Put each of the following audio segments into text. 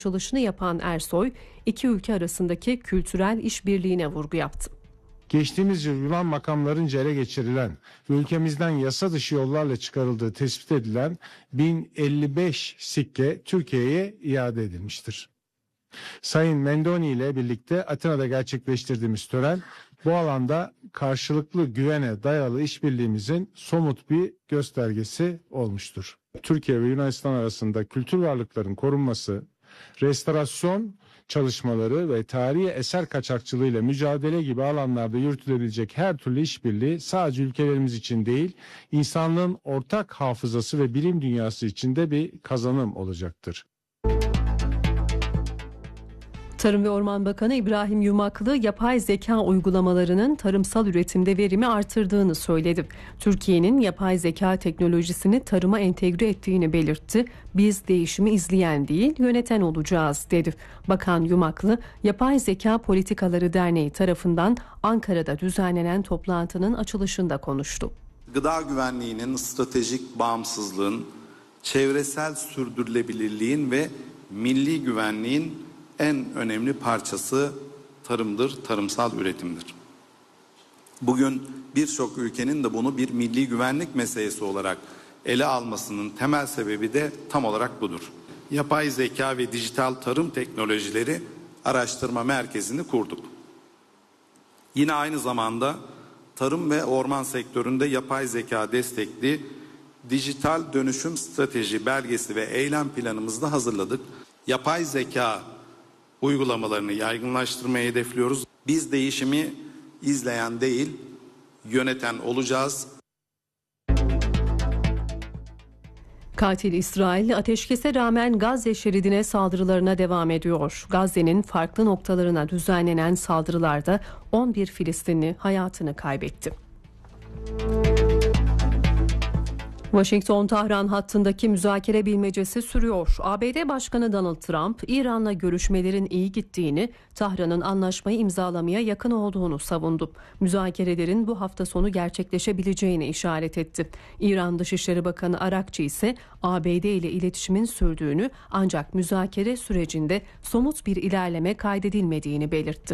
açılışını yapan Ersoy, iki ülke arasındaki kültürel işbirliğine vurgu yaptı. Geçtiğimiz yıl Yunan makamlarınca ele geçirilen ve ülkemizden yasa dışı yollarla çıkarıldığı tespit edilen 1055 sikke Türkiye'ye iade edilmiştir. Sayın Mendoni ile birlikte Atina'da gerçekleştirdiğimiz tören bu alanda karşılıklı güvene dayalı işbirliğimizin somut bir göstergesi olmuştur. Türkiye ve Yunanistan arasında kültür varlıkların korunması, restorasyon çalışmaları ve tarihi eser kaçakçılığıyla mücadele gibi alanlarda yürütülebilecek her türlü işbirliği sadece ülkelerimiz için değil, insanlığın ortak hafızası ve bilim dünyası için de bir kazanım olacaktır. Tarım ve Orman Bakanı İbrahim Yumaklı, yapay zeka uygulamalarının tarımsal üretimde verimi artırdığını söyledi. Türkiye'nin yapay zeka teknolojisini tarıma entegre ettiğini belirtti. Biz değişimi izleyen değil, yöneten olacağız, dedi. Bakan Yumaklı, Yapay Zeka Politikaları Derneği tarafından Ankara'da düzenlenen toplantının açılışında konuştu. Gıda güvenliğinin, stratejik bağımsızlığın, çevresel sürdürülebilirliğin ve milli güvenliğin en önemli parçası tarımdır, tarımsal üretimdir. Bugün birçok ülkenin de bunu bir milli güvenlik meselesi olarak ele almasının temel sebebi de tam olarak budur. Yapay zeka ve dijital tarım teknolojileri araştırma merkezini kurduk. Yine aynı zamanda tarım ve orman sektöründe yapay zeka destekli dijital dönüşüm strateji belgesi ve eylem planımızı da hazırladık. Yapay zeka uygulamalarını yaygınlaştırmayı hedefliyoruz. Biz değişimi izleyen değil, yöneten olacağız. Katil İsrail, ateşkese rağmen Gazze şeridine saldırılarına devam ediyor. Gazze'nin farklı noktalarına düzenlenen saldırılarda 11 Filistinli hayatını kaybetti. Washington-Tahran hattındaki müzakere bilmecesi sürüyor. ABD Başkanı Donald Trump, İran'la görüşmelerin iyi gittiğini, Tahran'ın anlaşmayı imzalamaya yakın olduğunu savundu. Müzakerelerin bu hafta sonu gerçekleşebileceğine işaret etti. İran Dışişleri Bakanı Arakçı ise ABD ile iletişimin sürdüğünü, ancak müzakere sürecinde somut bir ilerleme kaydedilmediğini belirtti.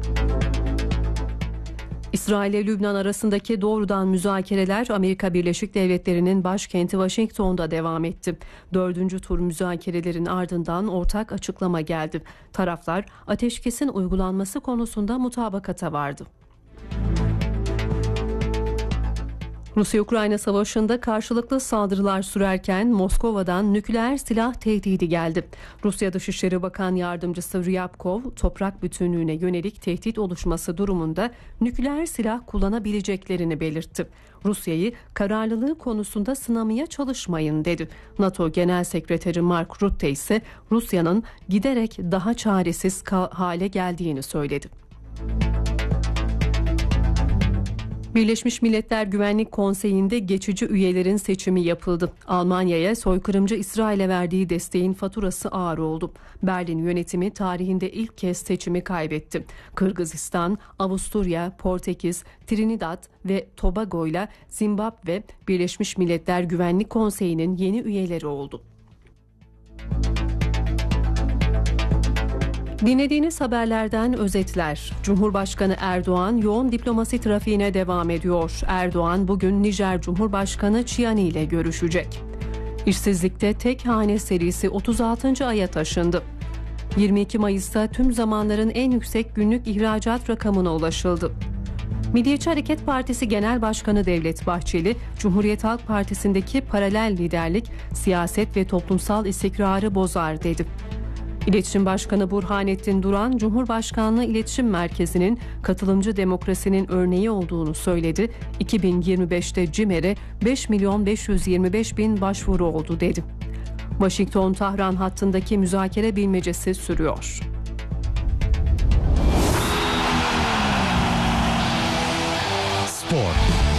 İsrail ile Lübnan arasındaki doğrudan müzakereler Amerika Birleşik Devletleri'nin başkenti Washington'da devam etti. 4. tur müzakerelerin ardından ortak açıklama geldi. Taraflar ateşkesin uygulanması konusunda mutabakata vardı. Rusya-Ukrayna savaşında karşılıklı saldırılar sürerken Moskova'dan nükleer silah tehdidi geldi. Rusya Dışişleri Bakan Yardımcısı Ryabkov, toprak bütünlüğüne yönelik tehdit oluşması durumunda nükleer silah kullanabileceklerini belirtti. Rusya'yı kararlılığı konusunda sınamaya çalışmayın, dedi. NATO Genel Sekreteri Mark Rutte ise Rusya'nın giderek daha çaresiz hale geldiğini söyledi. Birleşmiş Milletler Güvenlik Konseyi'nde geçici üyelerin seçimi yapıldı. Almanya'ya soykırımcı İsrail'e verdiği desteğin faturası ağır oldu. Berlin yönetimi tarihinde ilk kez seçimi kaybetti. Kırgızistan, Avusturya, Portekiz, Trinidad ve Tobago ile Zimbabwe Birleşmiş Milletler Güvenlik Konseyi'nin yeni üyeleri oldu. Dinlediğiniz haberlerden özetler. Cumhurbaşkanı Erdoğan yoğun diplomasi trafiğine devam ediyor. Erdoğan bugün Nijer Cumhurbaşkanı Chiani ile görüşecek. İşsizlikte tek hane serisi 36. aya taşındı. 22 Mayıs'ta tüm zamanların en yüksek günlük ihracat rakamına ulaşıldı. Milliyetçi Hareket Partisi Genel Başkanı Devlet Bahçeli, Cumhuriyet Halk Partisi'ndeki paralel liderlik siyaset ve toplumsal istikrarı bozar, dedi. İletişim Başkanı Burhanettin Duran, Cumhurbaşkanlığı İletişim Merkezi'nin katılımcı demokrasinin örneği olduğunu söyledi. 2025'te CİMER'e 5.525.000 başvuru oldu, dedi. Washington-Tahran hattındaki müzakere bilmecesi sürüyor. Spor.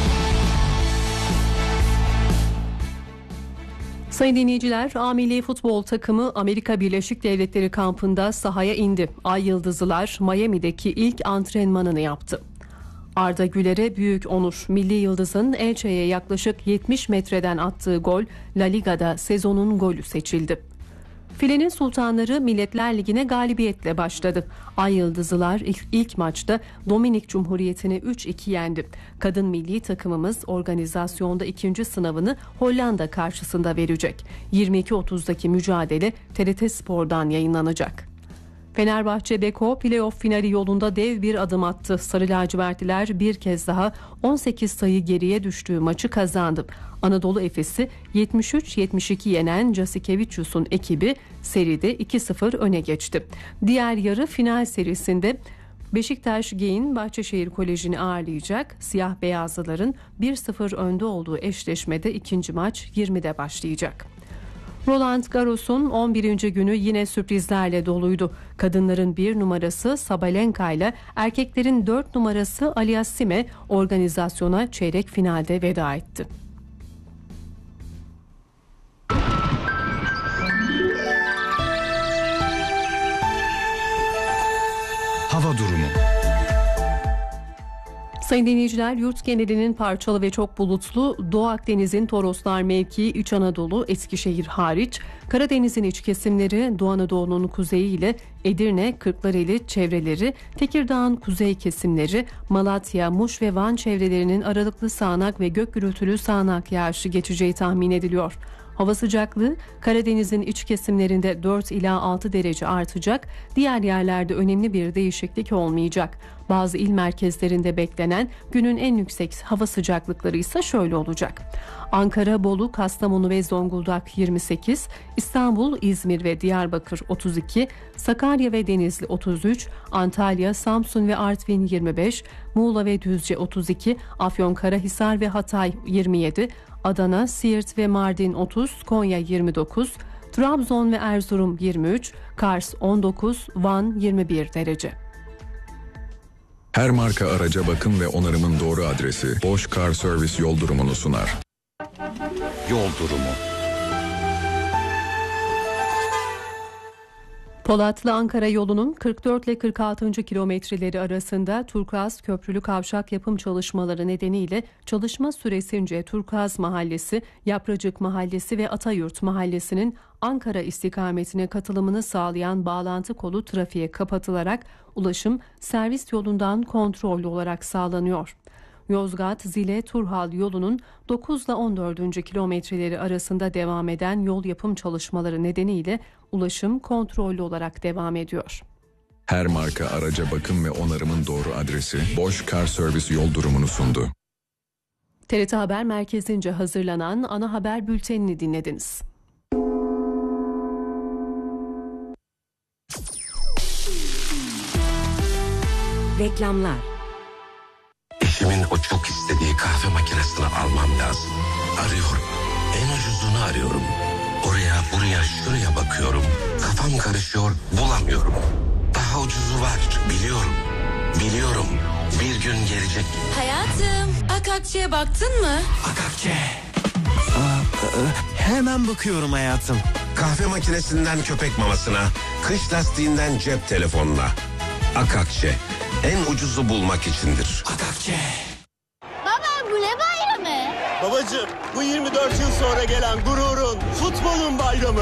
Sayın dinleyiciler, A Milli Futbol takımı Amerika Birleşik Devletleri kampında sahaya indi. Ay Yıldızlılar Miami'deki ilk antrenmanını yaptı. Arda Güler'e büyük onur. Milli Yıldız'ın Elche'ye yaklaşık 70 metreden attığı gol La Liga'da sezonun golü seçildi. Filenin sultanları Milletler Ligi'ne galibiyetle başladı. Ay Yıldızlılar ilk maçta Dominik Cumhuriyeti'ni 3-2 yendi. Kadın milli takımımız organizasyonda ikinci sınavını Hollanda karşısında verecek. 22.30'daki mücadele TRT Spor'dan yayınlanacak. Fenerbahçe Beko playoff finali yolunda dev bir adım attı. Sarı lacivertliler bir kez daha 18 sayı geriye düştüğü maçı kazandı. Anadolu Efes'i 73-72 yenen Jasikevicius'un ekibi seride 2-0 öne geçti. Diğer yarı final serisinde Beşiktaş Geyin Bahçeşehir Koleji'ni ağırlayacak. Siyah beyazlıların 1-0 önde olduğu eşleşmede ikinci maç 20'de başlayacak. Roland Garros'un 11. günü yine sürprizlerle doluydu. Kadınların 1 numarası Sabalenka ile erkeklerin 4 numarası Aliassime organizasyona çeyrek finalde veda etti. Hava durumu. Sayın dinleyiciler, yurt genelinin parçalı ve çok bulutlu, Doğu Akdeniz'in Toroslar mevkii, İç Anadolu, Eskişehir hariç, Karadeniz'in iç kesimleri, Doğu Anadolu'nun kuzeyi ile Edirne, Kırklareli çevreleri, Tekirdağ'ın kuzey kesimleri, Malatya, Muş ve Van çevrelerinin aralıklı sağanak ve gök gürültülü sağanak yağışı geçeceği tahmin ediliyor. Hava sıcaklığı Karadeniz'in iç kesimlerinde 4 ila 6 derece artacak, diğer yerlerde önemli bir değişiklik olmayacak. Bazı il merkezlerinde beklenen günün en yüksek hava sıcaklıkları ise şöyle olacak. Ankara, Bolu, Kastamonu ve Zonguldak 28, İstanbul, İzmir ve Diyarbakır 32, Sakarya ve Denizli 33, Antalya, Samsun ve Artvin 25, Muğla ve Düzce 32, Afyonkarahisar ve Hatay 27, Adana, Siirt ve Mardin 30, Konya 29, Trabzon ve Erzurum 23, Kars 19, Van 21 derece. Her marka araca bakım ve onarımın doğru adresi Bosch Car Service yol durumunu sunar. Yol durumu. Polatlı Ankara yolunun 44 ile 46. kilometreleri arasında Turkuaz Köprülü Kavşak yapım çalışmaları nedeniyle çalışma süresince Turkuaz Mahallesi, Yapracık Mahallesi ve Atayurt Mahallesi'nin Ankara istikametine katılımını sağlayan bağlantı kolu trafiğe kapatılarak ulaşım servis yolundan kontrollü olarak sağlanıyor. Yozgat-Zile-Turhal yolunun 9 ile 14. kilometreleri arasında devam eden yol yapım çalışmaları nedeniyle ulaşım kontrollü olarak devam ediyor. Her marka araca bakım ve onarımın doğru adresi Bosch Car Service yol durumunu sundu. TRT Haber Merkezi'nce hazırlanan ana haber bültenini dinlediniz. Reklamlar. Eşimin o çok istediği kahve makinesini almam lazım. Arıyorum. En ucuzunu arıyorum. Oraya buraya şuraya bakıyorum. Kafam karışıyor, bulamıyorum. Daha ucuzu var, biliyorum. Biliyorum. Bir gün gelecek. Hayatım, Akakçe'ye baktın mı? Akakçe. Hemen bakıyorum hayatım. Kahve makinesinden köpek mamasına, kış lastiğinden cep telefonuna. Akakçe. En ucuzu bulmak içindir. Akakçe. Baba bu ne bayramı? Babacığım, bu 24 yıl sonra gelen gururun, futbolun bayramı.